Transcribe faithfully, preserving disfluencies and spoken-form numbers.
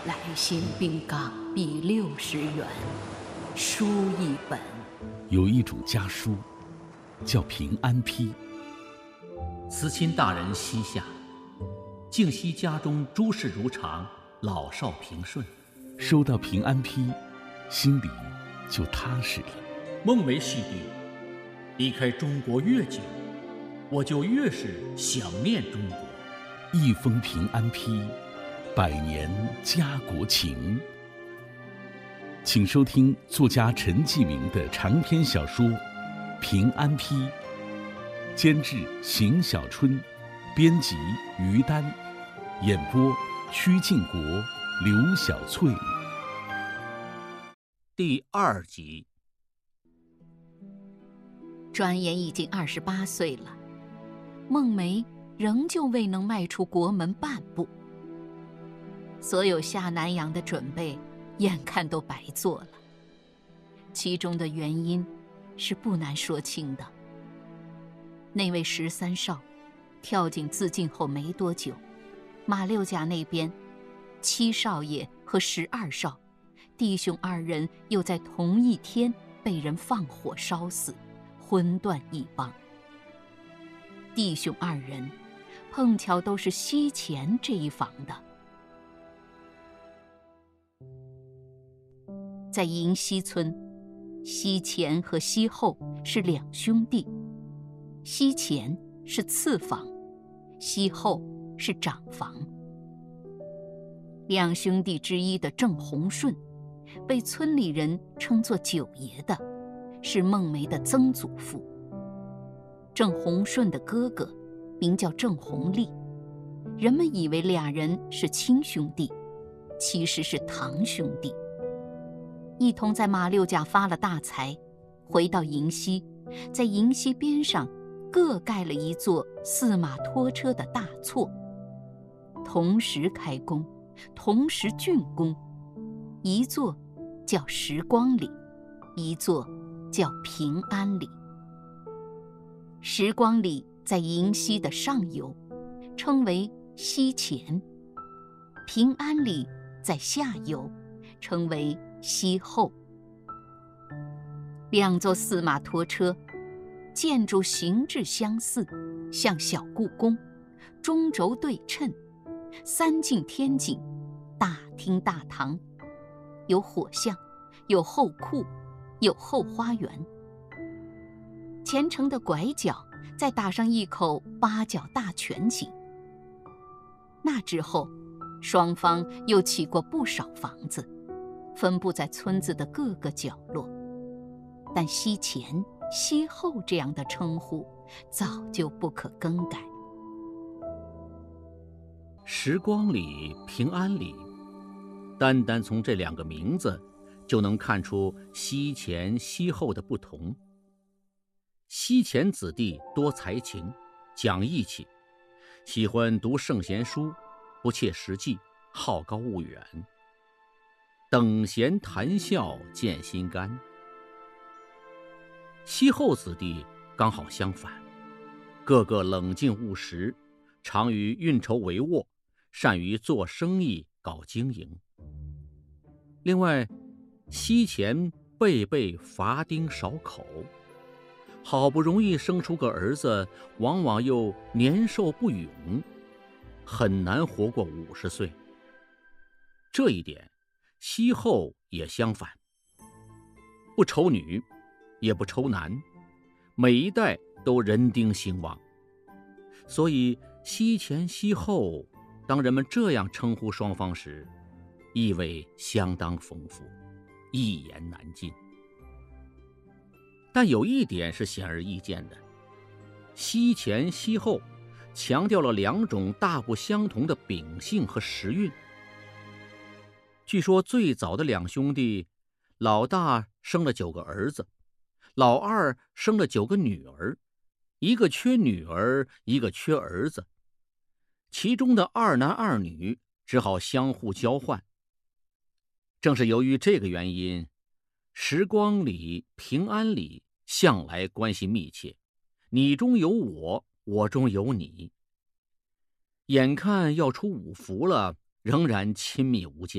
来信并港币六十元，书一本。 有一种家书，叫平安批。 慈亲大人膝下，静息家中诸事如常，老少平顺。 收到平安批，心里就踏实了。 孟梅系弟，离开中国越久，我就越是想念中国。 一封平安批，百年家国情。请收听作家陈继明的长篇小说《平安批》，监制邢小春，编辑于丹，演播曲靖国、刘小翠。 第二集。 转眼已经二十八岁了，孟梅仍旧未能迈出国门半步。所有下南洋的准备眼看都白做了，其中的原因是不难说清的。那位十三少跳井自尽后没多久，马六甲那边七少爷和十二少弟兄二人又在同一天被人放火烧死，魂断一邦。弟兄二人碰巧都是西前这一房的。在银溪村，西前和西后是两兄弟，西前是次房，西后是长房。两兄弟之一的郑洪顺，被村里人称作九爷的，是孟梅的曾祖父。郑洪顺的哥哥名叫郑洪立，人们以为俩人是亲兄弟，其实是堂兄弟。一同在马六甲发了大财，回到银溪，在银溪边上各盖了一座四马拖车的大厝，同时开工，同时竣工，一座叫时光里，一座叫平安里。时光里在银溪的上游，称为溪前；平安里在下游，称为西后。两座四马拖车，建筑形制相似，像小故宫，中轴对称，三进天井，大厅大堂，有火巷，有后库，有后花园。前程的拐角再打上一口八角大全井。那之后，双方又起过不少房子，分布在村子的各个角落，但西前、西后这样的称呼早就不可更改。 时光里、平安里，单单从这两个名字就能看出西前、西后的不同。西前子弟多才情，讲义气，喜欢读圣贤书，不切实际，好高骛远，等闲谈笑见心肝。西后子弟刚好相反，个个冷静务实，常于运筹帷幄，善于做生意搞经营。另外，西前辈辈伐丁少口，好不容易生出个儿子，往往又年寿不永，很难活过五十岁。这一点西后也相反，不愁女，也不愁男，每一代都人丁兴旺。所以西前西后，当人们这样称呼双方时，意味相当丰富，一言难尽。但有一点是显而易见的，西前西后强调了两种大不相同的秉性和时运。据说最早的两兄弟，老大生了九个儿子，老二生了九个女儿，一个缺女儿，一个缺儿子，其中的二男二女只好相互交换。正是由于这个原因，时光里、平安里向来关系密切，你中有我，我中有你。眼看要出五福了，仍然亲密无间。